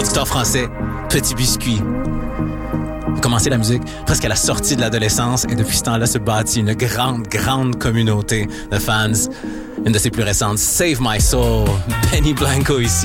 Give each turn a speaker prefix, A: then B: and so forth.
A: producteur français, Petit Biscuit. Il a commencé la musique presque à la sortie de l'adolescence et depuis ce temps-là se bâtit une grande communauté de fans. Une de ses plus récentes, Save My Soul, Benny Blanco ici.